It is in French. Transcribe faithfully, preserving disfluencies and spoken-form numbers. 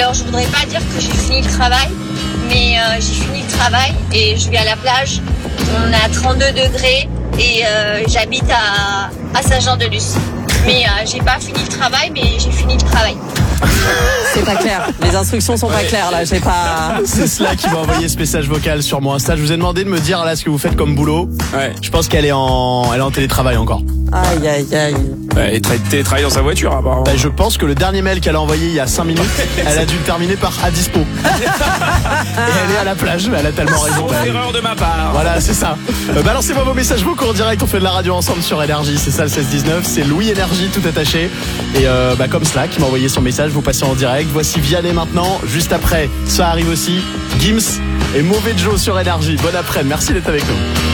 Alors je voudrais pas dire que j'ai fini le travail, mais euh, j'ai fini le travail et je vais à la plage. On a trente-deux degrés et euh, j'habite à, à Saint-Jean-de-Luz. Mais euh, j'ai pas fini le travail, mais j'ai fini le travail. C'est pas clair. Les instructions sont pas claires là. J'ai pas. C'est cela qui m'a envoyé ce message vocal sur mon Insta. Je vous ai demandé de me dire là ce que vous faites comme boulot. Ouais. Je pense qu'elle est en, elle est en télétravail encore. Aïe aïe aïe. Ouais, et tra- travaille dans sa voiture apparemment. Bah, je pense que le dernier mail qu'elle a envoyé il y a cinq minutes, elle a dû le terminer par à dispo. Et elle est à la plage, elle a tellement raison. Sauf erreur de ma part. Voilà, c'est ça. Euh, balancez-moi vos messages vocaux en direct, on fait de la radio ensemble sur Énergie, c'est ça le seize dix-neuf, c'est Louis Énergie tout attaché. Et euh, bah, comme cela, qui m'a envoyé son message, vous passez en direct. Voici Vianney maintenant, juste après, ça arrive aussi, Gims et Mauvais Joe sur Énergie. Bon après-midi, merci d'être avec nous.